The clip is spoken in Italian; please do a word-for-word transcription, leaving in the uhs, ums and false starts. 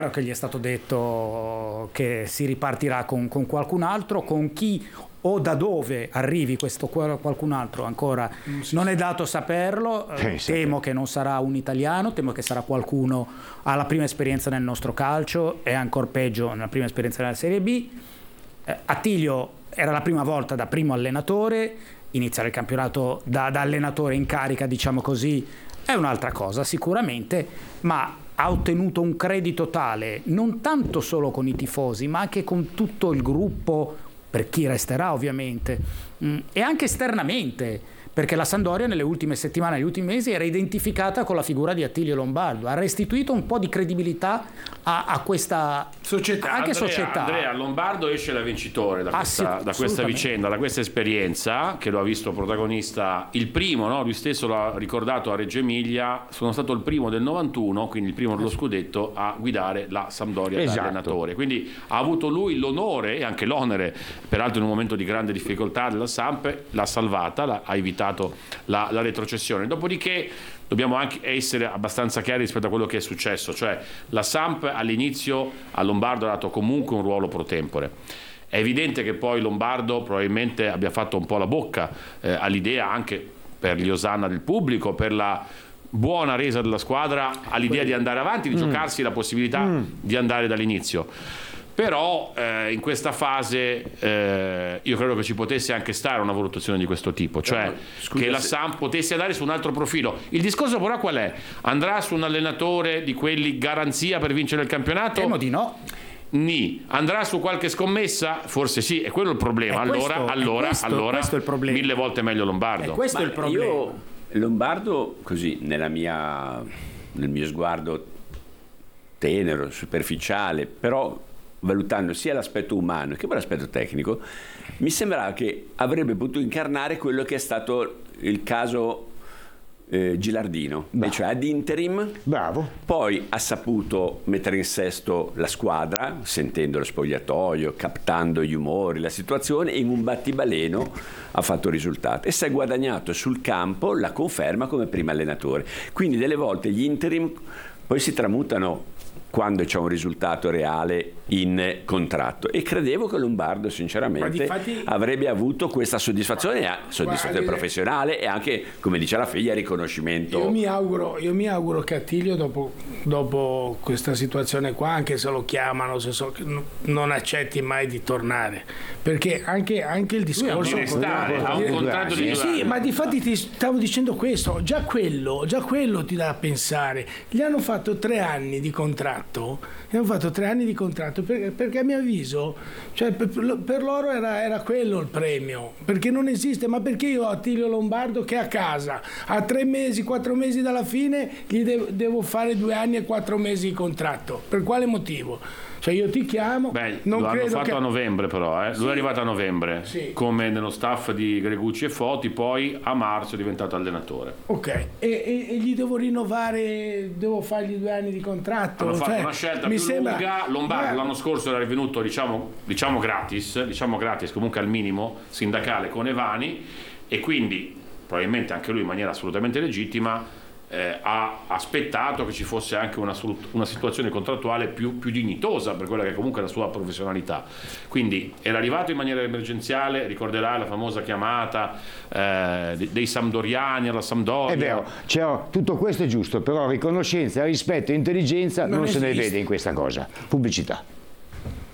che gli è stato detto che si ripartirà con, con qualcun altro, con chi o da dove arrivi questo qualcun altro ancora non è dato saperlo. Sì, sì. Temo che non sarà un italiano, temo che sarà qualcuno alla prima esperienza nel nostro calcio e ancora peggio nella prima esperienza nella Serie B. eh, Attilio era la prima volta da primo allenatore, iniziare il campionato da, da allenatore in carica, diciamo così, è un'altra cosa sicuramente, ma ha ottenuto un credito tale non tanto solo con i tifosi ma anche con tutto il gruppo, per chi resterà ovviamente, mh, e anche esternamente, perché la Sampdoria nelle ultime settimane, negli ultimi mesi era identificata con la figura di Attilio Lombardo, ha restituito un po' di credibilità a, a questa società. Anche Andrea, società. Andrea Lombardo esce da vincitore da, Ah, questa, sì, da questa vicenda, da questa esperienza che lo ha visto protagonista il primo, no? Lui stesso l'ha ricordato a Reggio Emilia, sono stato il primo del novantuno, quindi il primo dello scudetto, a guidare la Sampdoria Esatto. da allenatore, quindi ha avuto lui l'onore e anche l'onere, peraltro in un momento di grande difficoltà della Samp, l'ha salvata, l'ha, ha evitato la, la retrocessione. Dopodiché dobbiamo anche essere abbastanza chiari rispetto a quello che è successo, cioè la Samp all'inizio a Lombardo ha dato comunque un ruolo pro tempore. È evidente che poi Lombardo probabilmente abbia fatto un po' la bocca eh, all'idea, anche per gli osanna del pubblico, per la buona resa della squadra, all'idea di andare avanti, di mm. giocarsi la possibilità mm. di andare dall'inizio. Però eh, in questa fase eh, io credo che ci potesse anche stare una valutazione di questo tipo, cioè Scusa, che la se... Samp potesse andare su un altro profilo. Il discorso però qual è? Andrà su un allenatore di quelli garanzia per vincere il campionato? Temo di no. Ni. Andrà su qualche scommessa? Forse sì, è quello il problema. È questo, allora, allora, questo, allora questo è il problema. Mille volte meglio Lombardo. È questo Ma è il problema. Io Lombardo, così nella mia, nel mio sguardo tenero, superficiale, però valutando sia l'aspetto umano che l'aspetto tecnico, mi sembrava che avrebbe potuto incarnare quello che è stato il caso eh, Gilardino, e cioè ad interim. Bravo. Poi ha saputo mettere in sesto la squadra, sentendo lo spogliatoio, captando gli umori, la situazione, e in un battibaleno ha fatto il risultato e si è guadagnato sul campo la conferma come primo allenatore. Quindi delle volte gli interim poi si tramutano, quando c'è un risultato reale, in contratto, e credevo che Lombardo sinceramente difatti, avrebbe avuto questa soddisfazione, soddisfazione guarda, professionale e anche, come dice la figlia, riconoscimento. Io mi auguro, io mi auguro che Attilio dopo, dopo questa situazione qua, anche se lo chiamano, se so, non accetti mai di tornare, perché anche, anche il discorso di restare, ha un contratto di sì, sì, ma difatti ti stavo dicendo questo, già quello, già quello ti dà a pensare. Gli hanno fatto tre anni di contratto, gli hanno fatto tre anni di contratto perché, perché a mio avviso, cioè, per, per loro era, era quello il premio, perché non esiste. Ma perché io ho Attilio Lombardo che a casa a tre mesi, quattro mesi dalla fine gli devo, devo fare due anni e quattro mesi di contratto? Per quale motivo? Cioè io ti chiamo. Beh, non lo hanno credo fatto che... a novembre però, eh? Sì. Lui è arrivato a novembre, sì. come nello staff di Gregucci e Foti, poi a marzo è diventato allenatore. Ok, e, e, e gli devo rinnovare, devo fargli due anni di contratto? Hanno fatto cioè, una scelta mi più sembra... lunga. Lombardo l'anno scorso era venuto diciamo, diciamo gratis, diciamo gratis, comunque al minimo sindacale con Evani, e quindi probabilmente anche lui in maniera assolutamente legittima Eh, ha aspettato che ci fosse anche una, una situazione contrattuale più, più dignitosa per quella che comunque è la sua professionalità. Quindi era arrivato in maniera emergenziale, ricorderai la famosa chiamata eh, dei, dei sampdoriani alla Sampdoria. È vero, cioè, tutto questo è giusto, però riconoscenza, rispetto e intelligenza non, non se ne vede in questa cosa. Pubblicità.